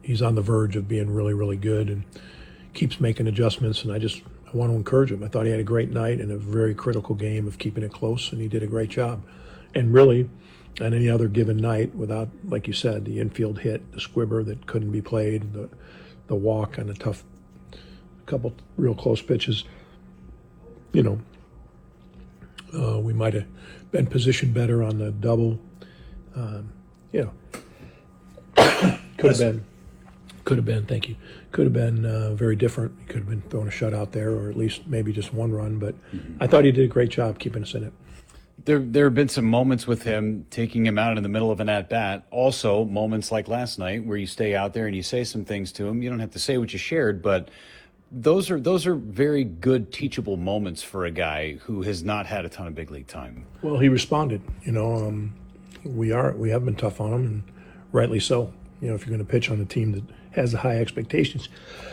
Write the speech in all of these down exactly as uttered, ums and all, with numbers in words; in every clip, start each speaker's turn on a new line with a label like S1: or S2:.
S1: he's on the verge of being really, really good and keeps making adjustments. And I just I want to encourage him. I thought he had a great night and a very critical game of keeping it close, and he did a great job. And really, on any other given night, without, like you said, the infield hit, the squibber that couldn't be played, the the walk on a tough couple real close pitches, you know, uh, we might have been positioned better on the double. Um, you know, could have been, could have been, thank you, could have been uh, very different. He could have been throwing a shutout there, or at least maybe just one run. But mm-hmm. I thought he did a great job keeping us in it.
S2: There, there have been some moments with him taking him out in the middle of an at-bat. Also, moments like last night where you stay out there and you say some things to him. You don't have to say what you shared, but those are those are very good teachable moments for a guy who has not had a ton of big league time.
S1: Well, he responded. You know, um, we are we have been tough on him, and rightly so. You know, if you're going to pitch on a team that has the high expectations,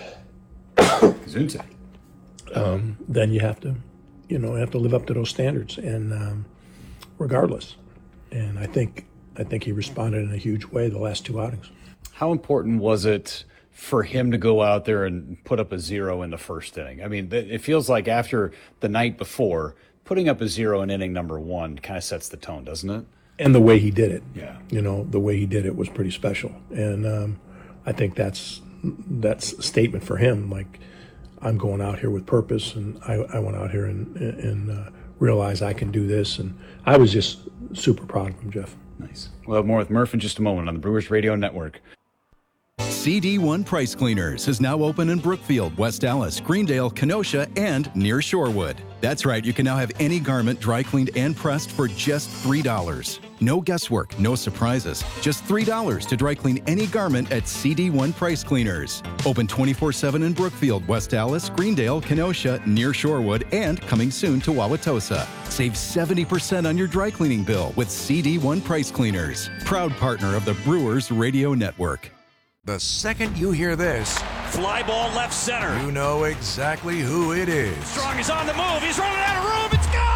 S1: um, then you have to, you know, have to live up to those standards, and um, regardless. And I think I think he responded in a huge way the last two outings.
S2: How important was it for him to go out there and put up a zero in the first inning? I mean, it feels like after the night before, putting up a zero in inning number one kind of sets the tone, doesn't it?
S1: And the way he did it,
S2: yeah,
S1: you know, the way he did it was pretty special. And um, I think that's that's a statement for him. Like, I'm going out here with purpose, and I, I went out here and and uh, realized I can do this. And I was just super proud of him, Jeff.
S2: Nice. We'll have more with Murph in just a moment on the Brewers Radio Network.
S3: C D one Price Cleaners is now open in Brookfield, West Allis, Greendale, Kenosha, and near Shorewood. That's right, you can now have any garment dry cleaned and pressed for just three dollars. No guesswork, no surprises. Just three dollars to dry clean any garment at C D one Price Cleaners. Open twenty-four seven in Brookfield, West Allis, Greendale, Kenosha, near Shorewood, and coming soon to Wauwatosa. Save seventy percent on your dry cleaning bill with C D one Price Cleaners. Proud partner of the Brewers Radio Network.
S4: The second you hear this,
S5: fly ball left center,
S4: you know exactly who it is.
S5: Strong is on the move. He's running out of room. It's gone!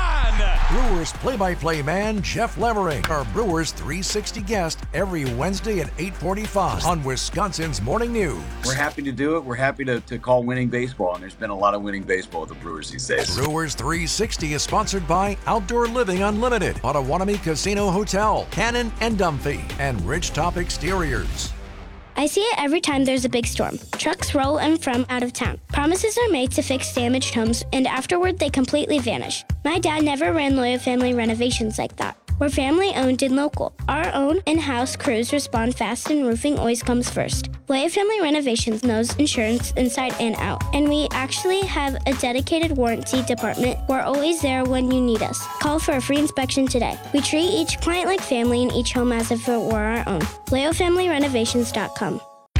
S4: Brewers play-by-play man Jeff Levering, our Brewers three sixty guest every Wednesday at eight forty-five on Wisconsin's Morning News.
S6: We're happy to do it. We're happy to, to call winning baseball, and there's been a lot of winning baseball with the Brewers these days.
S4: Brewers three sixty is sponsored by Outdoor Living Unlimited, Potawatomi Casino Hotel, Cannon and Dumphy, and Ridgetop Exteriors.
S7: I see it every time there's a big storm. Trucks roll in from out of town. Promises are made to fix damaged homes, and afterward they completely vanish. My dad never ran Loyal Family Renovations like that. We're family-owned and local. Our own in-house crews respond fast, and roofing always comes first. Loyal Family Renovations knows insurance inside and out, and we actually have a dedicated warranty department. We're always there when you need us. Call for a free inspection today. We treat each client like family and each home as if it were our own. Loyal Family Renovations dot com.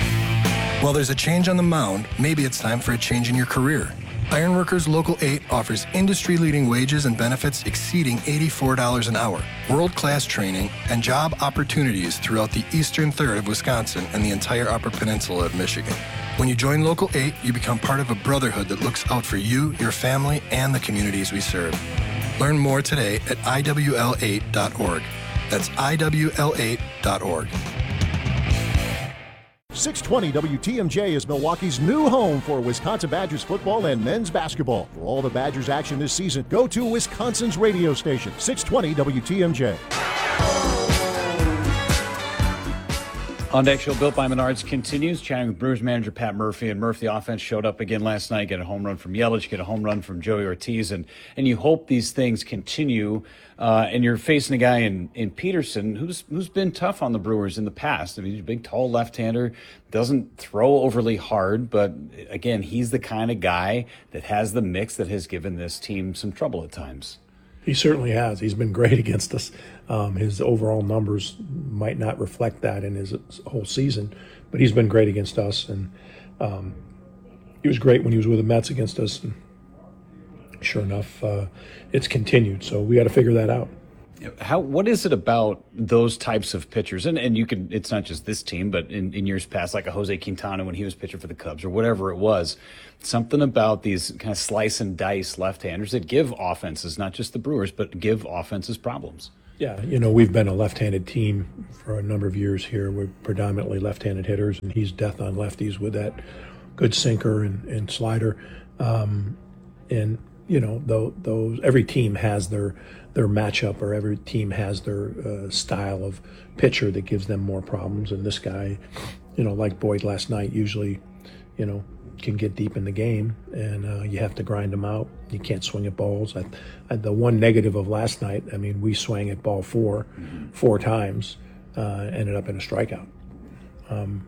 S8: While there's a change on the mound, maybe it's time for a change in your career. Ironworkers Local eight offers industry-leading wages and benefits exceeding eighty-four dollars an hour, world-class training, and job opportunities throughout the eastern third of Wisconsin and the entire Upper Peninsula of Michigan. When you join Local eight, you become part of a brotherhood that looks out for you, your family, and the communities we serve. Learn more today at I W L eight dot org. That's I W L eight dot org.
S9: six twenty W T M J is Milwaukee's new home for Wisconsin Badgers football and men's basketball. For all the Badgers action this season, go to Wisconsin's radio station, six twenty W T M J.
S2: On Deck Show, Built by Menards continues. Chatting with Brewers manager Pat Murphy. And Murphy, the offense showed up again last night. Get a home run from Yelich, get a home run from Joey Ortiz. And and you hope these things continue. Uh, and you're facing a guy in, in Peterson who's who's been tough on the Brewers in the past. I mean, he's a big, tall left-hander, doesn't throw overly hard. But, again, he's the kind of guy that has the mix that has given this team some trouble at times.
S1: He certainly has. He's been great against us. Um, his overall numbers might not reflect that in his whole season, but he's been great against us. And um, he was great when he was with the Mets against us. And sure enough, uh, it's continued. So we got to figure that out.
S2: How what is it about those types of pitchers? And and you can it's not just this team, but in, in years past, like a Jose Quintana when he was pitching for the Cubs or whatever it was, something about these kind of slice and dice left-handers that give offenses, not just the Brewers, but give offenses problems.
S1: Yeah, you know, we've been a left-handed team for a number of years here. We're predominantly left-handed hitters, and he's death on lefties with that good sinker and, and slider. Um, and, you know, those, those every team has their their matchup, or every team has their uh, style of pitcher that gives them more problems. And this guy, you know, like Boyd last night, usually, you know, can get deep in the game, and uh, you have to grind them out. You can't swing at balls. I, I, the one negative of last night, I mean, we swung at ball four, mm-hmm. four times, uh, ended up in a strikeout. Um,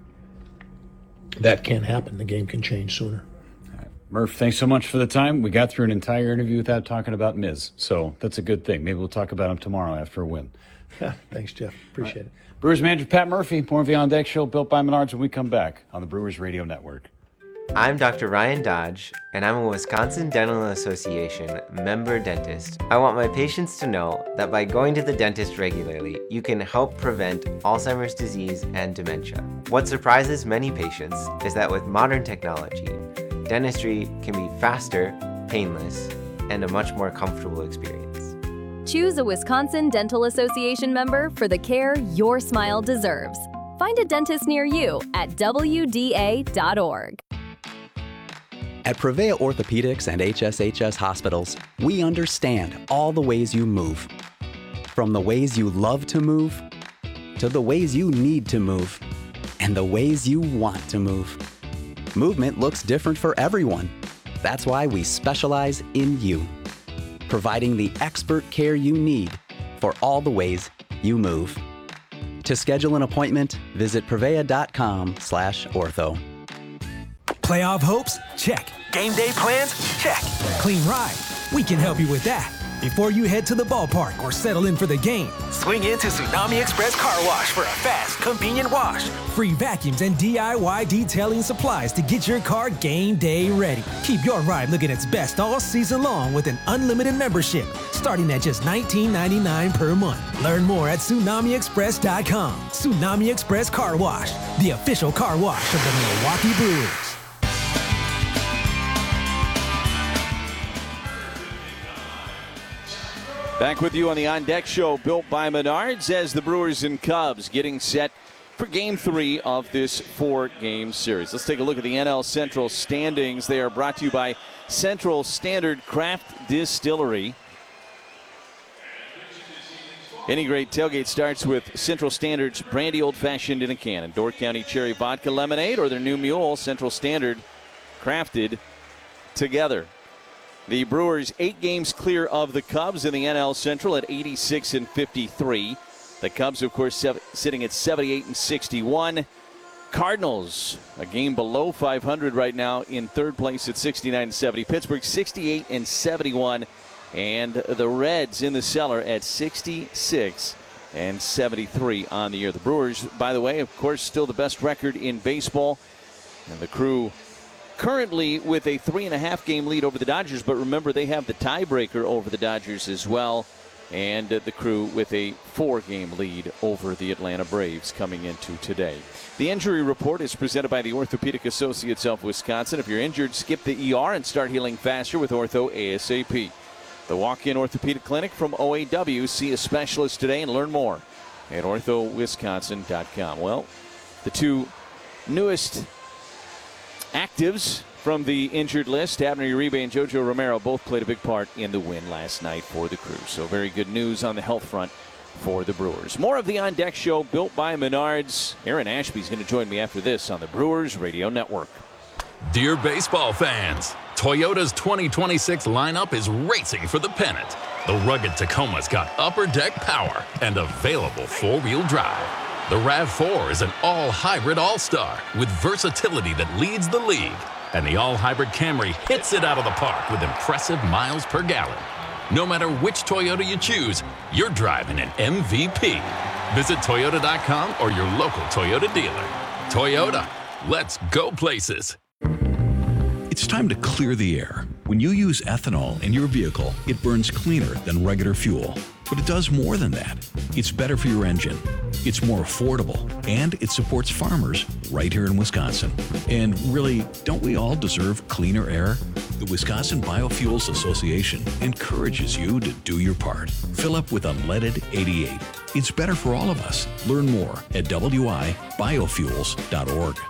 S1: that can happen. The game can change sooner.
S2: Murph, thanks so much for the time. We got through an entire interview without talking about Miz, so that's a good thing. Maybe we'll talk about him tomorrow after a win.
S1: Yeah, thanks, Jeff. Appreciate right. it.
S2: Brewers manager Pat Murphy, more of the On Deck Show, built by Menards, when we come back on the Brewers Radio Network.
S10: I'm Doctor Ryan Dodge, and I'm a Wisconsin Dental Association member dentist. I want my patients to know that by going to the dentist regularly, you can help prevent Alzheimer's disease and dementia. What surprises many patients is that with modern technology, dentistry can be faster, painless, and a much more comfortable experience.
S11: Choose a Wisconsin Dental Association member for the care your smile deserves. Find a dentist near you at W D A dot org.
S12: At Prevea Orthopedics and H S H S Hospitals, we understand all the ways you move. From the ways you love to move, to the ways you need to move, and the ways you want to move. Movement looks different for everyone. That's why we specialize in you, providing the expert care you need for all the ways you move. To schedule an appointment, visit prevea.com slash ortho.
S13: Playoff hopes? Check. Game day plans? Check. Clean ride? We can help you with that. Before you head to the ballpark or settle in for the game, swing into Tsunami Express Car Wash for a fast, convenient wash. Free vacuums and D I Y detailing supplies to get your car game day ready. Keep your ride looking its best all season long with an unlimited membership, starting at just nineteen ninety-nine per month. Learn more at tsunami express dot com. Tsunami Express Car Wash, the official car wash of the Milwaukee Brewers.
S5: Back with you on the On Deck Show, built by Menards, as the Brewers and Cubs getting set for Game three of this four-game series. Let's take a look at the N L Central standings. They are brought to you by Central Standard Craft Distillery. Any great tailgate starts with Central Standard's brandy old-fashioned in a can, and Door County Cherry Vodka Lemonade, or their new mule, Central Standard, crafted together. The Brewers eight games clear of the Cubs in the N L Central at eighty-six and fifty-three. The Cubs, of course, sev- sitting at seventy-eight and sixty-one. Cardinals, a game below five hundred right now, in third place at sixty-nine and seventy. Pittsburgh, sixty-eight and seventy-one. And the Reds in the cellar at sixty-six and seventy-three on the year. The Brewers, by the way, of course, still the best record in baseball. And the Crew currently with a three and a half game lead over the Dodgers, but remember they have the tiebreaker over the Dodgers as well, and uh, the Crew with a four game lead over the Atlanta Braves coming into today. The injury report is presented by the Orthopedic Associates of Wisconsin. If you're injured, skip the E R and start healing faster with Ortho ASAP. The walk-in orthopedic clinic from O A W. See a specialist today and learn more at ortho wisconsin dot com. Well, the two newest actives from the injured list, Abner Uribe and Jojo Romero, both played a big part in the win last night for the Crew. So very good news on the health front for the Brewers. More of the On Deck Show, built by Menards. Aaron Ashby's going to join me after this on the Brewers Radio Network.
S14: Dear baseball fans, Toyota's twenty twenty-six lineup is racing for the pennant. The rugged Tacoma's got upper deck power and available four-wheel drive. The RAV four is an all-hybrid all-star with versatility that leads the league. And the all-hybrid Camry hits it out of the park with impressive miles per gallon. No matter which Toyota you choose, you're driving an M V P. Visit Toyota dot com or your local Toyota dealer. Toyota, let's go places.
S15: It's time to clear the air. When you use ethanol in your vehicle, it burns cleaner than regular fuel. But it does more than that. It's better for your engine. It's more affordable, and it supports farmers right here in Wisconsin. And really, don't we all deserve cleaner air? The Wisconsin Biofuels Association encourages you to do your part. Fill up with unleaded eighty-eight. It's better for all of us. Learn more at W I biofuels dot org.